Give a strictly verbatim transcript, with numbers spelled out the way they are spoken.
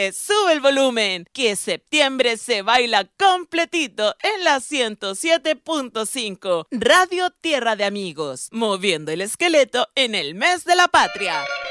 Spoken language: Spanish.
Súbele, sube el volumen, que septiembre se baila completito en la ciento siete punto cinco. Radio Tierra de Amigos, moviendo el esqueleto en el mes de la patria.